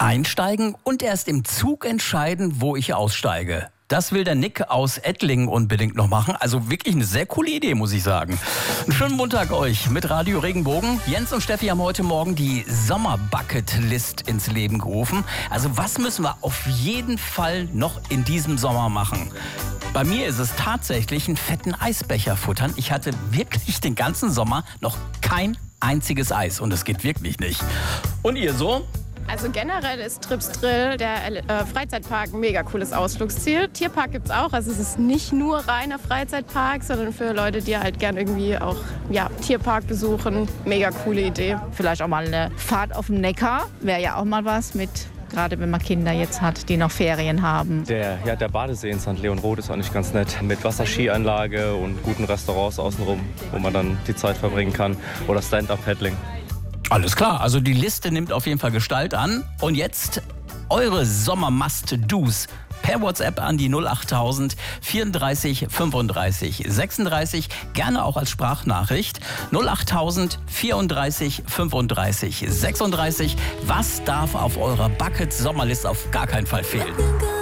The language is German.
Einsteigen und erst im Zug entscheiden, wo ich aussteige. Das will der Nick aus Ettlingen unbedingt noch machen. Also wirklich eine sehr coole Idee, muss ich sagen. Einen schönen Montag euch mit Radio Regenbogen. Jens und Steffi haben heute Morgen die Sommer-Bucket-List ins Leben gerufen. Also was müssen wir auf jeden Fall noch in diesem Sommer machen? Bei mir ist es tatsächlich einen fetten Eisbecher futtern. Ich hatte wirklich den ganzen Sommer noch kein einziges Eis und es geht wirklich nicht. Und ihr so? Also generell ist Tripsdrill, der Freizeitpark, ein mega cooles Ausflugsziel. Tierpark gibt's auch, also es ist nicht nur reiner Freizeitpark, sondern für Leute, die halt gern irgendwie auch Tierpark besuchen. Mega coole Idee. Vielleicht auch mal eine Fahrt auf dem Neckar, wäre ja auch mal was mit, gerade wenn man Kinder jetzt hat, die noch Ferien haben. Der Badesee in St. Leonrod ist eigentlich ganz nett. Mit Wasserskianlage und guten Restaurants außenrum, wo man dann die Zeit verbringen kann. Oder Stand-Up-Paddling. Alles klar, also die Liste nimmt auf jeden Fall Gestalt an. Und jetzt eure Sommer-Must-Dos per WhatsApp an die 08000 34 35 36. Gerne auch als Sprachnachricht. 08000 34 35 36. Was darf auf eurer Bucket-Sommerlist auf gar keinen Fall fehlen?